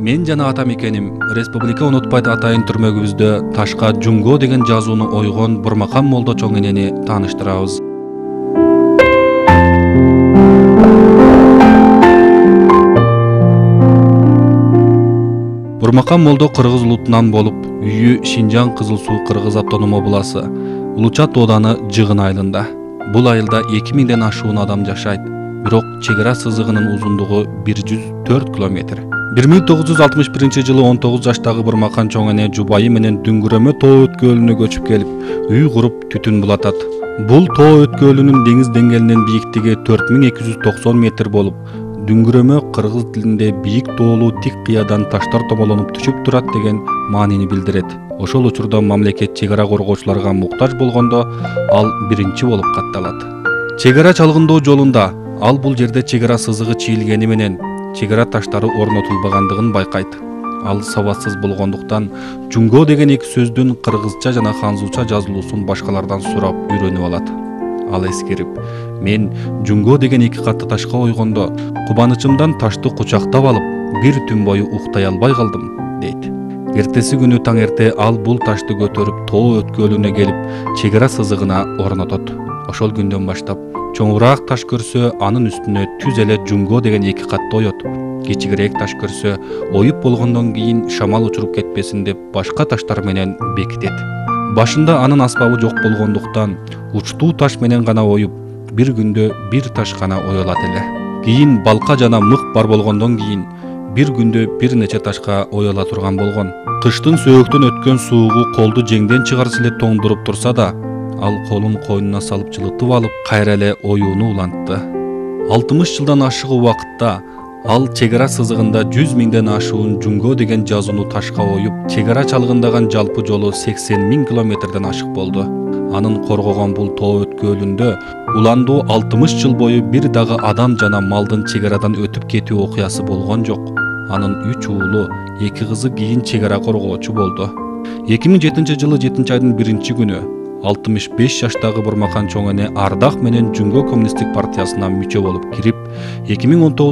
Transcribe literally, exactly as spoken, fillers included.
Мен жана атам экеним республика унутпайт атайын түрмөгүбүздө ташка Жунго деген жазууну ойгон Бурмакан молдо чоң энени тааныштырабыз. Бурмакан молдо кыргыз улутунан болуп, үйү Шинжаң Кызыл Суу Кыргыз автономо буласы, Улучат ооданы Жыгын айылында. Бул айылда эки миңден ашуун адам жашайт. Бирок чек ара сызыгынын узундугу бир жүз төрт километр. бир миң тогуз жүз алтымыш биринчи жылы он тогуз жаштагы Бурмакан чоң эне жубайы менен Дүңгүрөмө тоо өткөлүнө көчүп келип, үй куруп түтүн булатат. Бул тоо өткөлүнүн деңиз деңгээлинин бийиктиги төрт миң эки жүз токсон метр болуп, Дүңгүрөмө кыргыз тилинде бийик тоолуу тик кыядан таштар томолонуп түшүп турат деген маанини билдирет. Ошол учурда мамлекет чек ара коргоочуларга муктаж болгондо ал биринчи болуп катталат. Чек ара чалгындоо жолунда ал бул жерде чек ара сызыгы чийилгени менен чек ара таштары орнотулбагандыгын байкайт. Ал сабатсыз болгондуктан Жунго деген эки сөздүн кыргызча жана ханзулча жазылуусун башкалардан сурап үйрөнүп алат. Ал эскерип, мен Жунго деген эки катты ташка ойгондо кубанычымдан ташты кучактап алып, бир түн бою уктай албай калдым, дейт. Эртеси күнү таң эрте ал бул ташты көтөрүп тоо өткөлүнө келип, чек ара сызыгына орнотот. Ошол күндөн баштап чоңураак таш көрсө, анын үстүнө түз эле Жунго деген эки катты оет. Кичигирээк таш көрсө, оюп болгондон кийин шамал учуруп кетпесин деп башка таштар менен бекитет. Башында анын аспабы жок болгондуктан учтуу таш менен гана оюп, бир күндө бир таш гана оёлат эле. Кийин балка жана мык бар болгондон кийин бир күндө бир нече ташка оёла турган болгон. Кыштын сөөктөн өткөн суугу колду жеңден чыгарса эле тоңдуруп турса да, ал колун койнуна салып жылытып алып, кайра эле оюуну улантты. алтымыш жылдан ашык убакытта ал чек ара сызыгында жүз миңден ашуун Жунго деген жазууну ташка оюп, чек ара чалгындаган жалпы жолу сексен миң километрден ашык болду. Анын коргогон бул тоо өткөлүндө уландуу алтымыш жыл бою бир дагы адам жана малдын чек арадан өтүп кетүү окуясы болгон жок. Анын үч уулу, эки кызы кийин чек ара коргоочу болду. эки миң жетинчи жылы жетинчи айдын биринчи күнү алтымыш беш жаштагы Бурмакан чоң эне Ардак менен Жунго коммунисттик партиясына мүчө болуп кирип, эки миң он тогуз